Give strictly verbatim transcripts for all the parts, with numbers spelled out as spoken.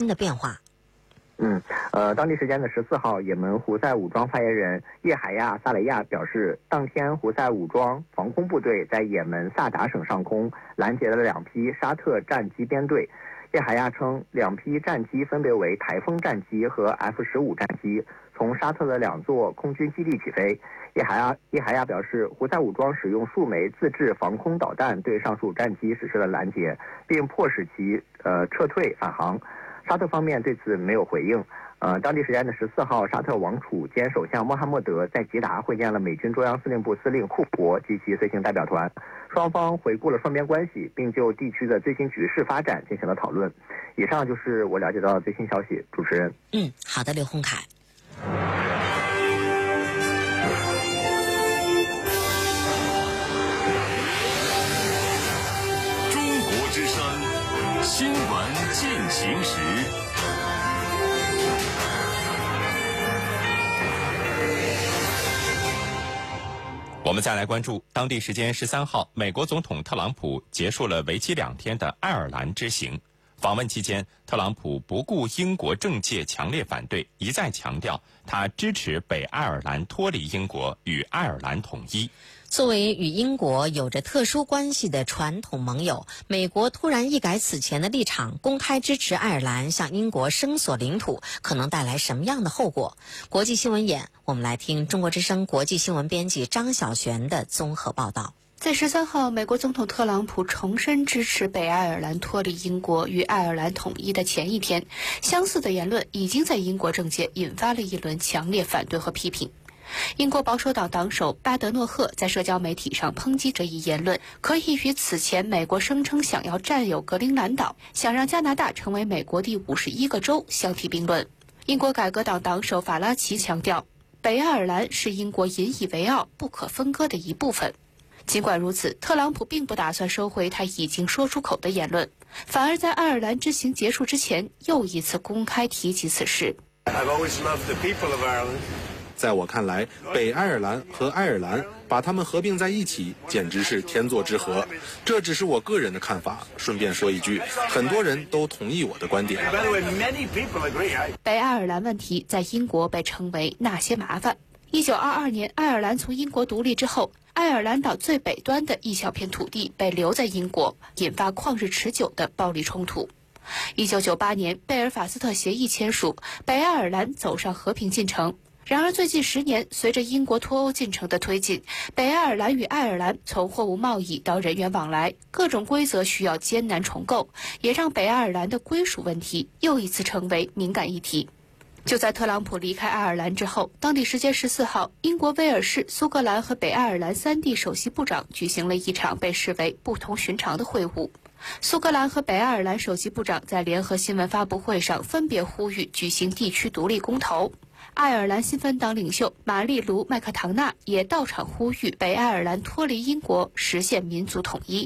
的变化。 嗯，呃，当地时间的十四号，也门胡塞武装发言人叶海亚·萨雷亚表示，当天胡塞武装防空部队在也门萨达省上空拦截了两批沙特战机编队。叶海亚称，两批战机分别为台风战机和 F 十五战机，从沙特的两座空军基地起飞。叶海亚叶海亚表示，胡塞武装使用数枚自制防空导弹对上述战机实施了拦截，并迫使其呃撤退返航。沙特方面对此没有回应。呃，当地时间的十四号，沙特王储兼首相穆罕默德在吉达会见了美军中央司令部司令库珀及其随行代表团，双方回顾了双边关系，并就地区的最新局势发展进行了讨论。以上就是我了解到的最新消息。主持人， 嗯，好的，刘洪凯。 中国之声新闻进行时。 我们再来关注当地时间十三号，美国总统特朗普结束了为期两天的爱尔兰之行。访问期间，特朗普不顾英国政界强烈反对，一再强调他支持北爱尔兰脱离英国，与爱尔兰统一。 作为与英国有着特殊关系的传统盟友，美国突然一改此前的立场，公开支持爱尔兰向英国声索领土，可能带来什么样的后果？国际新闻眼，我们来听中国之声国际新闻编辑张晓璇的综合报道。 在十三号，美国总统特朗普重申支持北爱尔兰脱离英国与爱尔兰统一的前一天，相似的言论已经在英国政界引发了一轮强烈反对和批评。英国保守党党首巴德诺赫在社交媒体上抨击这一言论，可以与此前美国声称想要占有格陵兰岛、想让加拿大成为美国第五十一个州相提并论。英国改革党党首法拉奇强调，北爱尔兰是英国引以为傲、不可分割的一部分。尽管如此，特朗普并不打算收回他已经说出口的言论，反而在爱尔兰之行结束之前又一次公开提及此事。 在我看来，北爱尔兰和爱尔兰把他们合并在一起，简直是天作之合。这只是我个人的看法。顺便说一句，很多人都同意我的观点。 北爱尔兰问题在英国被称为那些麻烦。一九二二年，爱尔兰从英国独立之后，爱尔兰岛最北端的一小片土地被留在英国，引发旷日持久的暴力冲突。一九九八年，贝尔法斯特协议签署，北爱尔兰走上和平进程。然而，最近十年，随着英国脱欧进程的推进，北爱尔兰与爱尔兰从货物贸易到人员往来，各种规则需要艰难重构，也让北爱尔兰的归属问题又一次成为敏感议题。就在特朗普离开爱尔兰之后，当地时间十四号，英国、威尔士、苏格兰和北爱尔兰三地首席部长举行了一场被视为不同寻常的会晤。苏格兰和北爱尔兰首席部长在联合新闻发布会上分别呼吁举行地区独立公投。爱尔兰新芬党领袖玛丽卢·麦克唐纳也到场呼吁北爱尔兰脱离英国，实现民族统一。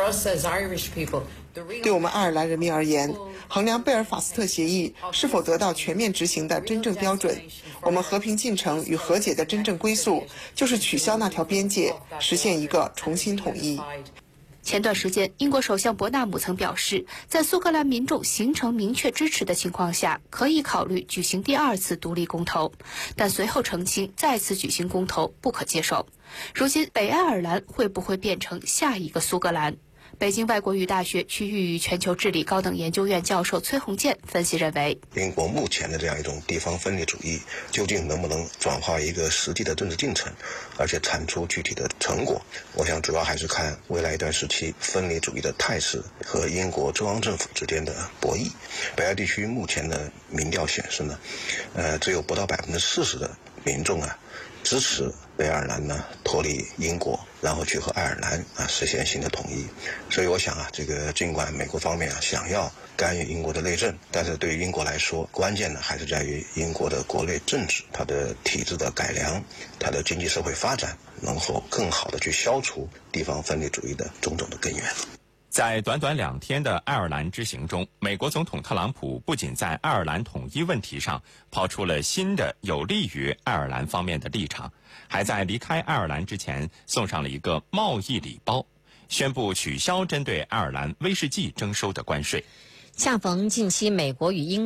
对我们爱尔兰人民而言，衡量贝尔法斯特协议是否得到全面执行的真正标准，我们和平进程与和解的真正归宿，就是取消那条边界，实现一个重新统一。 前段时间，英国首相伯纳姆曾表示，在苏格兰民众形成明确支持的情况下，可以考虑举行第二次独立公投，但随后澄清再次举行公投不可接受。如今，北爱尔兰会不会变成下一个苏格兰？北京外国语大学区域与全球治理高等研究院教授崔洪建分析认为， 英国目前的这样一种地方分离主义究竟能不能转化一个实际的政治进程，而且产出具体的成果，我想主要还是看未来一段时期分离主义的态势和英国中央政府之间的博弈。北爱地区目前的民调显示呢，呃，只有不到百分之四十的民众啊支持北爱尔兰呢脱离英国，然后去和爱尔兰啊实现新的统一。所以我想啊，这个尽管美国方面啊想要干预英国的内政，但是对于英国来说，关键呢还是在于英国的国内政治、它的体制的改良、它的经济社会发展，能够更好的去消除地方分离主义的种种的根源。 在短短两天的爱尔兰之行中，美国总统特朗普不仅在爱尔兰统一问题上抛出了新的有利于爱尔兰方面的立场，还在离开爱尔兰之前送上了一个贸易礼包，宣布取消针对爱尔兰威士忌征收的关税。 恰逢近期美国与英